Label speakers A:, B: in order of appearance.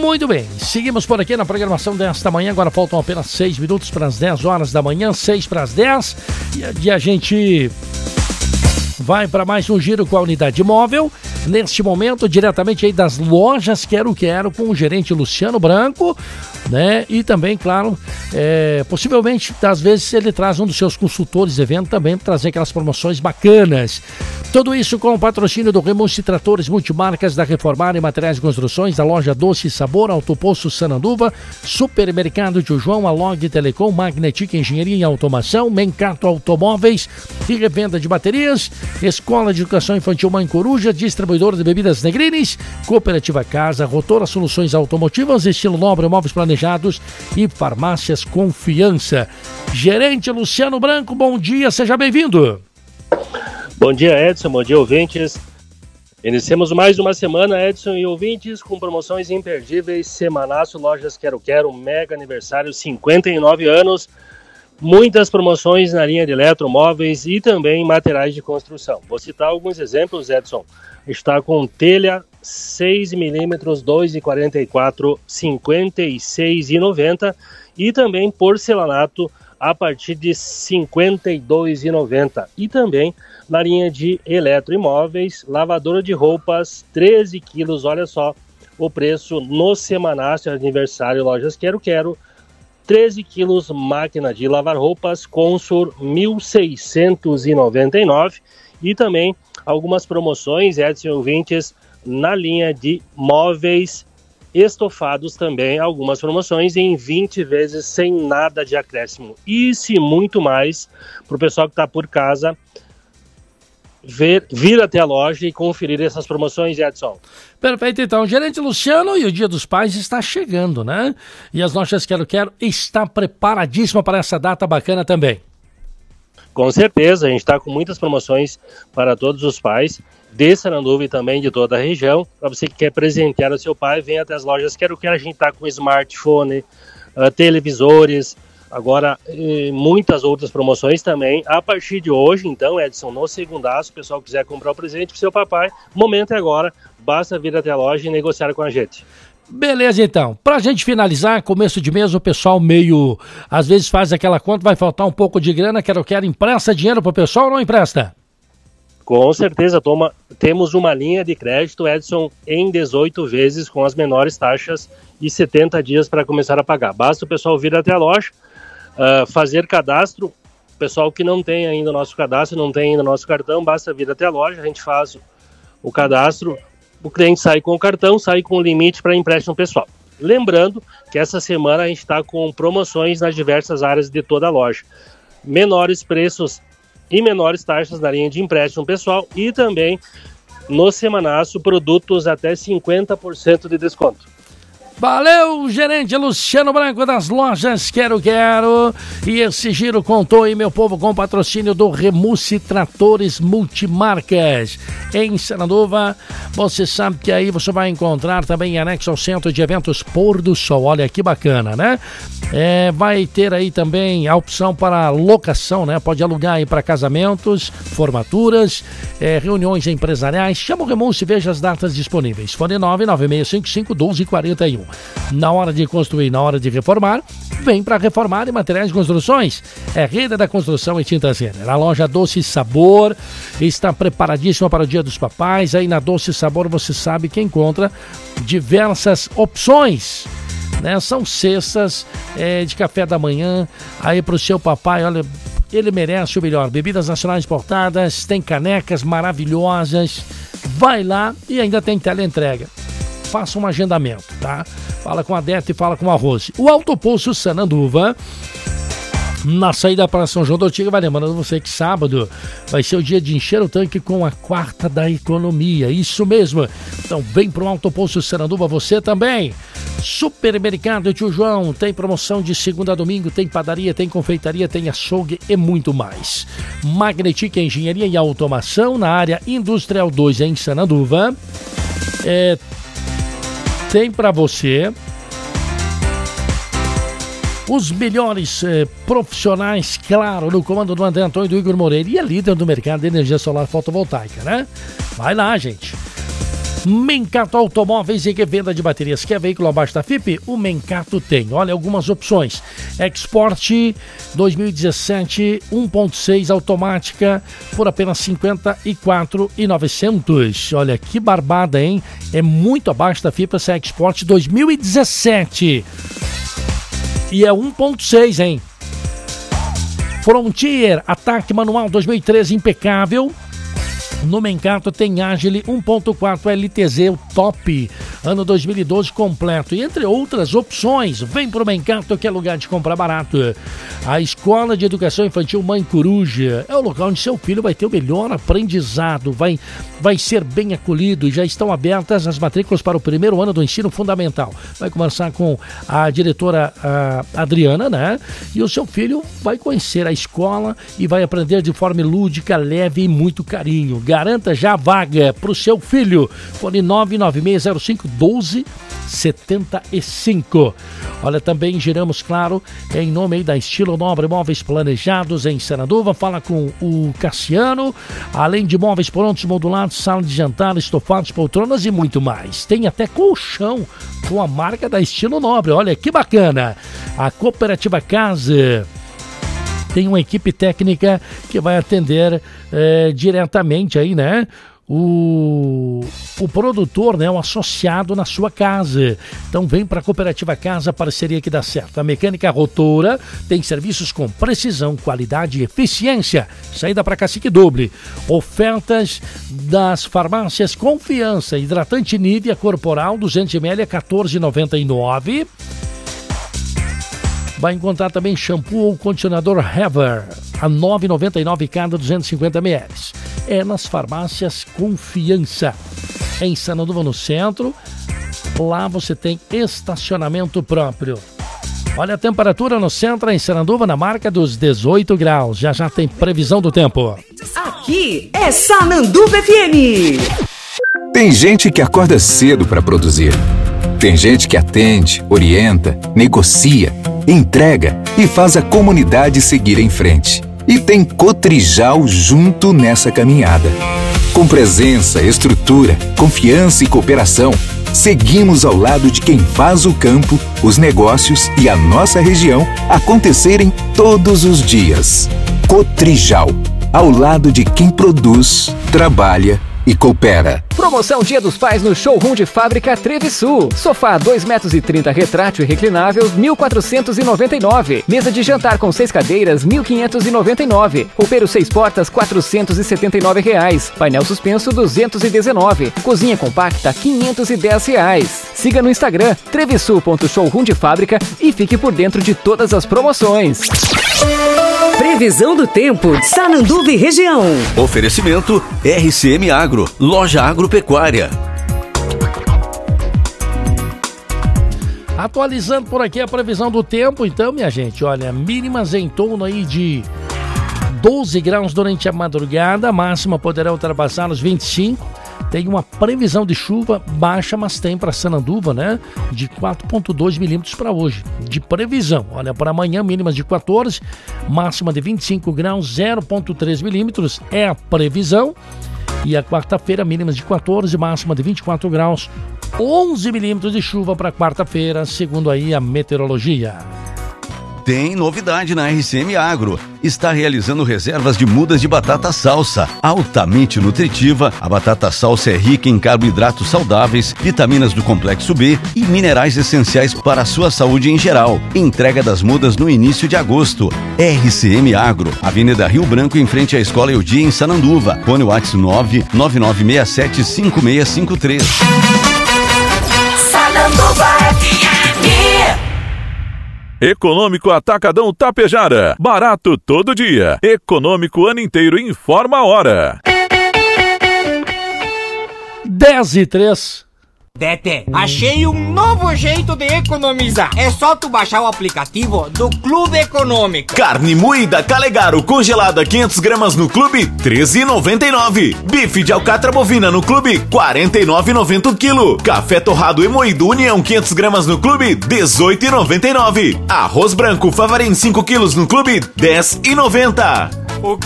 A: Muito bem, seguimos por aqui na programação desta manhã. Agora faltam apenas 6 minutos para as 10 horas da manhã, 6 para as 10. E a gente vai para mais um giro com a unidade móvel. Neste momento, diretamente aí das lojas Quero com o gerente Luciano Branco, né? E também, claro, possivelmente, às vezes, ele traz um dos seus consultores de evento também para trazer aquelas promoções bacanas. Tudo isso com o patrocínio do Remus Tratores Multimarcas, da Reformar e Materiais de Construções, da loja Doce Sabor, Autoposto Sananduva, Supermercado Tio João, Alog Telecom, Magnetic Engenharia e Automação, Mencato Automóveis e Revenda de Baterias, Escola de Educação Infantil Mãe Coruja, Distribuidor de Bebidas Negrines, Cooperativa Casa, Rotora Soluções Automotivas, Estilo Nobre, Móveis Planejados e Farmácias Confiança. Gerente Luciano Branco, bom dia, seja bem-vindo.
B: Bom dia, Edson, bom dia, ouvintes. Iniciamos mais uma semana, Edson e ouvintes, com promoções imperdíveis. Semanaço Lojas Quero, mega aniversário, 59 anos. Muitas promoções na linha de eletromóveis e também materiais de construção. Vou citar alguns exemplos, Edson. Está com telha 6mm, 2,44, 56,90 e também porcelanato a partir de 52,90. E também na linha de eletroimóveis, lavadora de roupas, 13 quilos, olha só o preço no Semanácio Aniversário Lojas Quero, 13 quilos máquina de lavar roupas, Consur 1.699 e também algumas promoções, Edson ouvintes, na linha de móveis estofados também, algumas promoções em 20 vezes sem nada de acréscimo. Isso e muito mais para o pessoal que está por casa vir até a loja e conferir essas promoções, Edson.
A: Perfeito, então. Gerente Luciano, e o Dia dos Pais está chegando, né? E as lojas Quero está preparadíssima para essa data bacana também.
B: Com certeza, a gente está com muitas promoções para todos os pais de Sananduva e também de toda a região. Para você que quer presentear o seu pai, venha até as lojas Quero, a gente está com smartphone, televisores, agora muitas outras promoções também. A partir de hoje, então, Edson, no segundaço, o pessoal quiser comprar o presente para o seu papai, o momento é agora, basta vir até a loja e negociar com a gente.
A: Beleza, então. Pra gente finalizar, começo de mês, o pessoal meio, às vezes faz aquela conta, vai faltar um pouco de grana, Quero empresta dinheiro pro pessoal ou não empresta?
B: Com certeza, temos uma linha de crédito, Edson, em 18 vezes com as menores taxas e 70 dias para começar a pagar. Basta o pessoal vir até a loja, fazer cadastro. O pessoal que não tem ainda o nosso cadastro, não tem ainda o nosso cartão, basta vir até a loja, a gente faz o cadastro, o cliente sai com o cartão, sai com o limite para empréstimo pessoal. Lembrando que essa semana a gente está com promoções nas diversas áreas de toda a loja. Menores preços e menores taxas na linha de empréstimo pessoal e também no Semanaço produtos até 50% de desconto.
A: Valeu, gerente Luciano Branco das lojas Quero. E esse giro contou aí, meu povo, com o patrocínio do Remus Tratores Multimarcas. Em Sananduva, você sabe que aí você vai encontrar também anexo ao Centro de Eventos Pôr do Sol. Olha que bacana, né? Vai ter aí também a opção para locação, né? Pode alugar aí para casamentos, formaturas, reuniões empresariais. Chama o Remus e veja as datas disponíveis. Fone 996551241. Na hora de construir, na hora de reformar, vem para Reformar e Materiais de Construções. Rede da Construção e Tintas Renner. A loja Doce Sabor está preparadíssima para o Dia dos Papais. Aí na Doce Sabor você sabe que encontra diversas opções, né? São cestas de café da manhã aí para o seu papai. Olha, ele merece o melhor. Bebidas nacionais importadas, tem canecas maravilhosas. Vai lá e ainda tem teleentrega. Faça um agendamento, tá? Fala com a Dete e fala com a Rose. O Autoposto Sananduva, na saída para São João do Ortiga, vai lembrando você que sábado vai ser o dia de encher o tanque com a quarta da economia. Isso mesmo. Então vem pro Autoposto Sananduva você também. Supermercado Tio João, tem promoção de segunda a domingo, tem padaria, tem confeitaria, tem açougue e muito mais. Magnetic Engenharia e Automação na área Industrial 2 em Sananduva. Tem para você os melhores profissionais, claro, no comando do André Antônio e do Igor Moreira, e é líder do mercado de energia solar fotovoltaica, né? Vai lá, gente. Mencato Automóveis e Revenda de Baterias. Quer veículo abaixo da FIP? O Mencato tem. Olha algumas opções. Export 2017 1.6 automática por apenas R$ 54.900. Olha que barbada, hein? É muito abaixo da FIP essa Export 2017. E é 1.6, hein? Frontier Ataque Manual 2013 impecável. No Mencato tem Agile 1.4 LTZ, o top, ano 2012 completo. E entre outras opções, vem pro Mencato, que é lugar de comprar barato. A Escola de Educação Infantil Mãe Coruja é o local onde seu filho vai ter o melhor aprendizado, vai ser bem acolhido. E já estão abertas as matrículas para o primeiro ano do ensino fundamental. Vai conversar com a diretora Adriana, né? E o seu filho vai conhecer a escola e vai aprender de forma lúdica, leve e muito carinho. Garanta já a vaga para o seu filho. Fone 99605-1275. Olha, também giramos, claro, em nome aí da Estilo Nobre Móveis Planejados em Sananduva. Fala com o Cassiano. Além de móveis prontos, modulados, sala de jantar, estofados, poltronas e muito mais. Tem até colchão com a marca da Estilo Nobre. Olha que bacana. A Cooperativa Casa tem uma equipe técnica que vai atender diretamente aí, né? O produtor, né? O associado na sua casa. Então vem para a Cooperativa Casa, parceria que dá certo. A Mecânica Rotora tem serviços com precisão, qualidade e eficiência. Saída para Cacique Doble. Ofertas das farmácias Confiança. Hidratante Nivea Corporal 200ml a R$14,99. Vai encontrar também shampoo ou condicionador Hever a R$ 9,99 cada 250ml. É nas farmácias Confiança. Em Sananduva, no centro. Lá você tem estacionamento próprio. Olha a temperatura no centro, em Sananduva, na marca dos 18 graus. Já tem previsão do tempo.
C: Aqui é Sananduva FM.
D: Tem gente que acorda cedo para produzir. Tem gente que atende, orienta, negocia, entrega e faz a comunidade seguir em frente. E tem Cotrijal junto nessa caminhada. Com presença, estrutura, confiança e cooperação, seguimos ao lado de quem faz o campo, os negócios e a nossa região acontecerem todos os dias. Cotrijal, ao lado de quem produz, trabalha e coopera.
E: Promoção Dia dos Pais no Showroom de Fábrica Trevisul. Sofá 2,30 metros retrátil e reclinável, R$ 1.499. Mesa de jantar com 6 cadeiras, R$ 1.599. Roupeiro 6 portas, R$ 479. Painel suspenso, R$ 219. Cozinha compacta, R$ 510. Siga no Instagram, trevisul.showroom de fábrica e fique por dentro de todas as promoções.
C: Previsão do tempo de Sananduva e região.
F: Oferecimento RCM Agro, loja agropecuária.
A: Atualizando por aqui a previsão do tempo, então, minha gente, olha, mínimas em torno aí de 12 graus durante a madrugada, a máxima poderá ultrapassar os 25. Tem uma previsão de chuva baixa, mas tem para Sananduva, né? De 4,2 milímetros para hoje. De previsão. Olha, para amanhã, mínimas de 14, máxima de 25 graus, 0,3 milímetros é a previsão. E a quarta-feira, mínimas de 14, máxima de 24 graus, 11 milímetros de chuva para quarta-feira, segundo aí a meteorologia.
F: Tem novidade na RCM Agro. Está realizando reservas de mudas de batata salsa. Altamente nutritiva, a batata salsa é rica em carboidratos saudáveis, vitaminas do complexo B e minerais essenciais para a sua saúde em geral. Entrega das mudas no início de agosto. RCM Agro, Avenida Rio Branco, em frente à Escola Eudia, em Sananduva. Fone WhatsApp 999675653.
C: Sananduva FM.
G: Econômico Atacadão Tapejara. Barato todo dia. Econômico o ano inteiro. Informa a hora.
A: 10h03.
H: Tete, achei um novo jeito de economizar. É só tu baixar o aplicativo do Clube Econômico.
I: Carne moída Calegaro congelada 500 gramas no Clube, R$13,99. Bife de alcatra bovina no Clube, R$49,90 o quilo. Café torrado e moído União 500 gramas no Clube, R$18,99. Arroz branco Favarim 5 quilos no Clube, R$10,90.